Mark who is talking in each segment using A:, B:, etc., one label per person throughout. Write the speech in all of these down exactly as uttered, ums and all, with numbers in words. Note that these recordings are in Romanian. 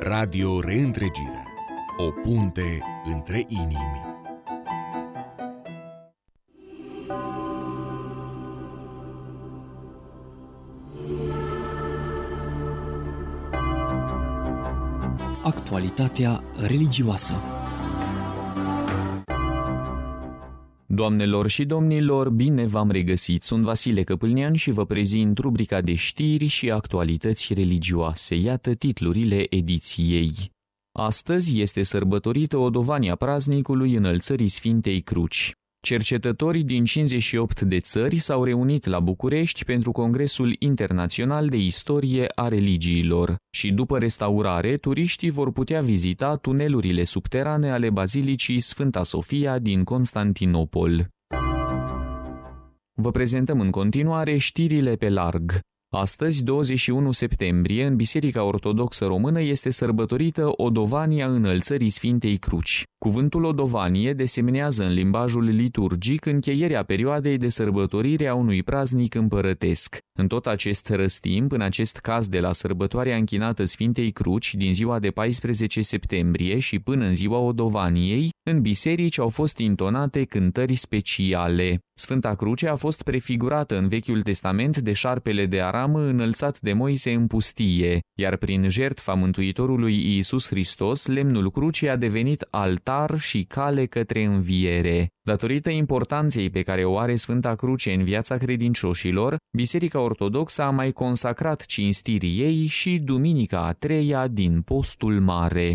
A: Radio Reîntregirea. O punte între inimi.
B: Actualitatea religioasă. Doamnelor și domnilor, bine v-am regăsit! Sunt Vasile Căpâlnean și vă prezint rubrica de știri și actualități religioase. Iată titlurile ediției. Astăzi este sărbătorită Odovania praznicului Înălțării Sfintei Cruci. Cercetătorii din cincizeci și opt de țări s-au reunit la București pentru Congresul Internațional de Istorie a Religiilor și după restaurare, turiștii vor putea vizita tunelurile subterane ale Bazilicii Sfânta Sofia din Constantinopol. Vă prezentăm în continuare știrile pe larg. Astăzi, douăzeci și unu septembrie, în Biserica Ortodoxă Română este sărbătorită Odovania Înălțării Sfintei Cruci. Cuvântul Odovanie desemnează în limbajul liturgic încheierea perioadei de sărbătorire a unui praznic împărătesc. În tot acest răstimp, în acest caz de la sărbătoarea închinată Sfintei Cruci din ziua de paisprezece septembrie și până în ziua Odovaniei, în biserici au fost intonate cântări speciale. Sfânta Cruce a fost prefigurată în Vechiul Testament de șarpele de aramă înălțat de Moise în pustie, iar prin jertfa Mântuitorului Iisus Hristos, lemnul crucii a devenit altar și cale către înviere. Datorită importanței pe care o are Sfânta Cruce în viața credincioșilor, Biserica Ortodoxă a mai consacrat cinstirii ei și Duminica a treia din Postul Mare.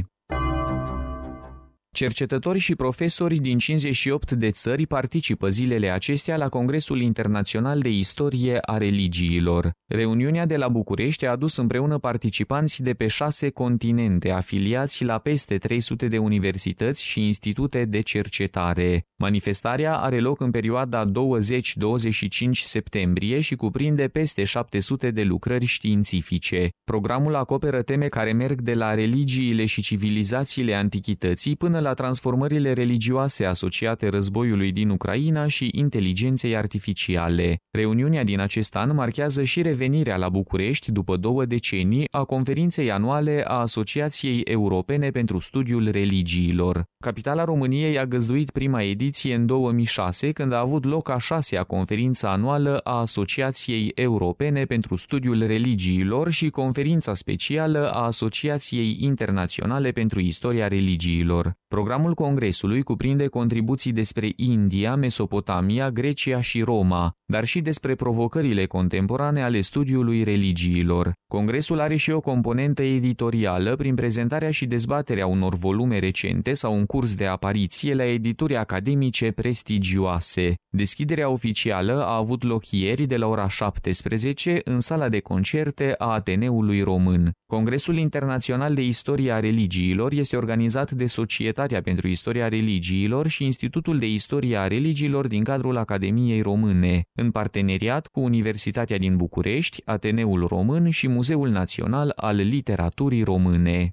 B: Cercetători și profesori din cincizeci și opt de țări participă zilele acestea la Congresul Internațional de Istorie a Religiilor. Reuniunea de la București a adus împreună participanți de pe șase continente, afiliați la peste trei sute de universități și institute de cercetare. Manifestarea are loc în perioada douăzeci - douăzeci și cinci septembrie și cuprinde peste șapte sute de lucrări științifice. Programul acoperă teme care merg de la religiile și civilizațiile antichității până la transformările religioase asociate războiului din Ucraina și inteligenței artificiale. Reuniunea din acest an marchează și revenirea la București după două decenii a conferinței anuale a Asociației Europene pentru Studiul Religiilor. Capitala României a găzduit prima ediție în două mii șase, când a avut loc a șasea conferință anuală a Asociației Europene pentru Studiul Religiilor și conferința specială a Asociației Internaționale pentru Istoria Religiilor. Programul congresului cuprinde contribuții despre India, Mesopotamia, Grecia și Roma, dar și despre provocările contemporane ale studiului religiilor. Congresul are și o componentă editorială prin prezentarea și dezbaterea unor volume recente sau un curs de apariție la edituri academice prestigioase. Deschiderea oficială a avut loc ieri de la ora șaptesprezece în sala de concerte a Ateneului Român. Congresul Internațional de Istorie a Religiilor este organizat de Societatea pentru Istoria Religiilor și Institutul de Istorie a Religiilor din cadrul Academiei Române, în parteneriat cu Universitatea din București, Ateneul Român și Muzeul Național al Literaturii Române.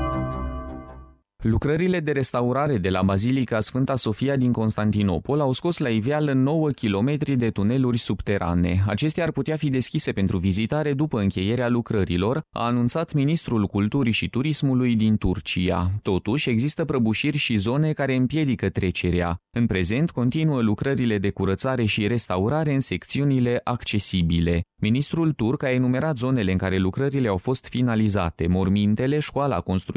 B: Lucrările de restaurare de la Bazilica Sfânta Sofia din Constantinopol au scos la iveală nouă kilometri de tuneluri subterane. Acestea ar putea fi deschise pentru vizitare după încheierea lucrărilor, a anunțat ministrul Culturii și Turismului din Turcia. Totuși, există prăbușiri și zone care împiedică trecerea. În prezent, continuă lucrările de curățare și restaurare în secțiunile accesibile. Ministrul turc a enumerat zonele în care lucrările au fost finalizate: mormintele, școala construită